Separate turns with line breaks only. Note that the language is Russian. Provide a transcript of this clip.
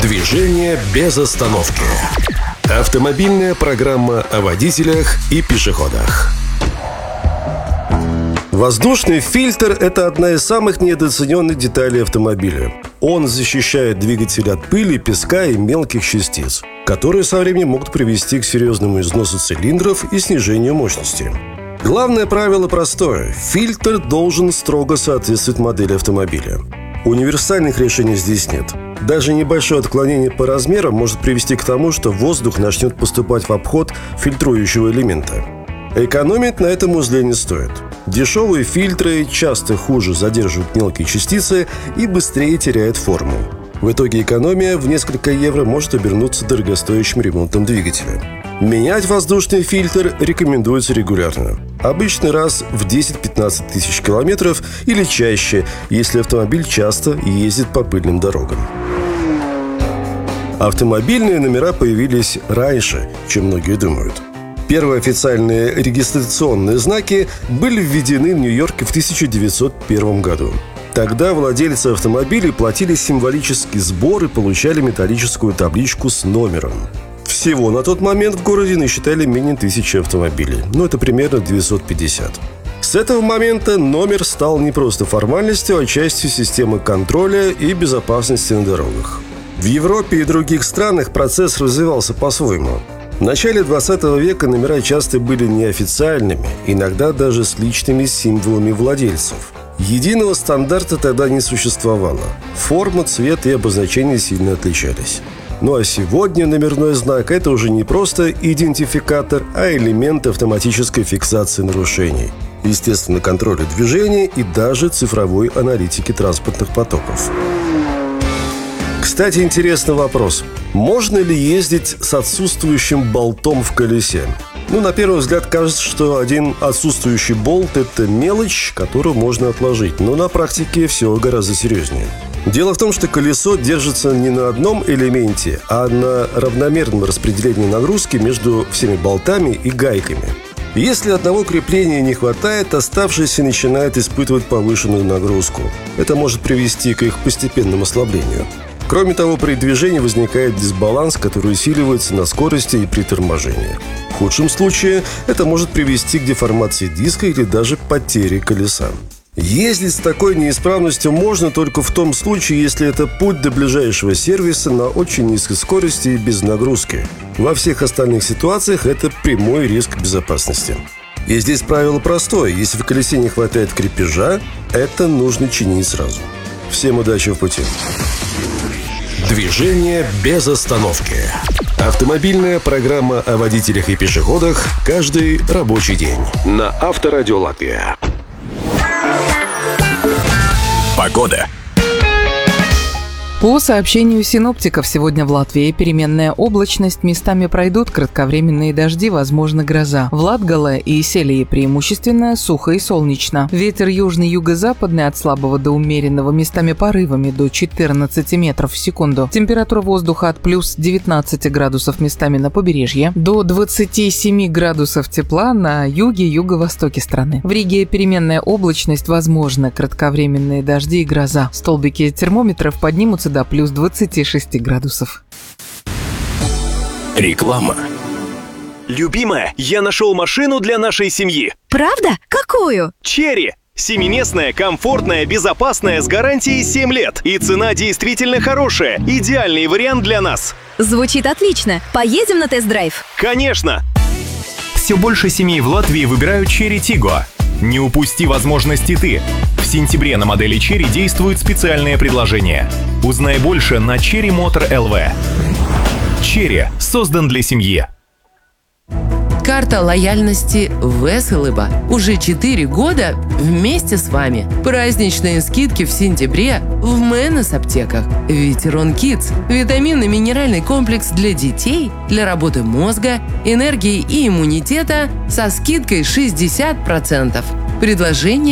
Движение без остановки. Автомобильная программа о водителях и пешеходах. Воздушный фильтр – это одна из самых недооцененных деталей автомобиля. Он защищает двигатель от пыли, песка и мелких частиц, которые со временем могут привести к серьезному износу цилиндров и снижению мощности. Главное правило простое – фильтр должен строго соответствовать модели автомобиля. Универсальных решений здесь нет. Даже небольшое отклонение по размерам может привести к тому, что воздух начнет поступать в обход фильтрующего элемента. Экономить на этом узле не стоит. Дешевые фильтры часто хуже задерживают мелкие частицы и быстрее теряют форму. В итоге экономия в несколько евро может обернуться дорогостоящим ремонтом двигателя. Менять воздушный фильтр рекомендуется регулярно. Обычный раз в 10-15 тысяч километров или чаще, если автомобиль часто ездит по пыльным дорогам. Автомобильные номера появились раньше, чем многие думают. Первые официальные регистрационные знаки были введены в Нью-Йорке в 1901 году. Тогда владельцы автомобилей платили символический сбор и получали металлическую табличку с номером. Всего на тот момент в городе насчитали менее 1000 автомобилей, это примерно 950. С этого момента номер стал не просто формальностью, а частью системы контроля и безопасности на дорогах. В Европе и других странах процесс развивался по-своему. В начале 20 века номера часто были неофициальными, иногда даже с личными символами владельцев. Единого стандарта тогда не существовало. Форма, цвет и обозначения сильно отличались. А сегодня номерной знак – это уже не просто идентификатор, а элемент автоматической фиксации нарушений, естественно, контроля движения и даже цифровой аналитики транспортных потоков. Кстати, интересный вопрос. Можно ли ездить с отсутствующим болтом в колесе? На первый взгляд кажется, что один отсутствующий болт – это мелочь, которую можно отложить. Но на практике все гораздо серьезнее. Дело в том, что колесо держится не на одном элементе, а на равномерном распределении нагрузки между всеми болтами и гайками. Если одного крепления не хватает, оставшиеся начинают испытывать повышенную нагрузку. Это может привести к их постепенному ослаблению. Кроме того, при движении возникает дисбаланс, который усиливается на скорости и при торможении. В худшем случае это может привести к деформации диска или даже потере колеса. Ездить с такой неисправностью можно только в том случае, если это путь до ближайшего сервиса на очень низкой скорости и без нагрузки. Во всех остальных ситуациях это прямой риск безопасности. И здесь правило простое. Если в колесе не хватает крепежа, это нужно чинить сразу. Всем удачи в пути. Движение без остановки. Автомобильная программа о водителях и пешеходах каждый рабочий день на Авторадио Латвия. Погода.
По сообщению синоптиков, сегодня в Латвии переменная облачность, местами пройдут кратковременные дожди, возможно гроза. В Латгале и Селии преимущественно сухо и солнечно. Ветер южный юго-западный от слабого до умеренного, местами порывами до 14 метров в секунду. Температура воздуха от плюс 19 градусов местами на побережье до 27 градусов тепла на юге и юго-востоке страны. В Риге переменная облачность, возможно кратковременные дожди и гроза. Столбики термометров поднимутся до плюс 26 градусов.
Реклама.
Любимая, я нашел машину для нашей семьи.
Правда? Какую?
Черри. Семиместная, комфортная, безопасная, с гарантией 7 лет. И цена действительно хорошая. Идеальный вариант для нас.
Звучит отлично. Поедем на тест-драйв?
Конечно.
Все больше семей в Латвии выбирают Chery Tiggo. Не упусти возможности ты. В сентябре на модели Chery действует специальное предложение. Узнай больше на Chery Motor LV. Chery создан для семьи.
Карта лояльности Веселыба. Уже 4 года вместе с вами. Праздничные скидки в сентябре в Мэннес аптеках. Ветерон Kids. Витаминно-минеральный комплекс для детей, для работы мозга, энергии и иммунитета со скидкой 60%. Предложение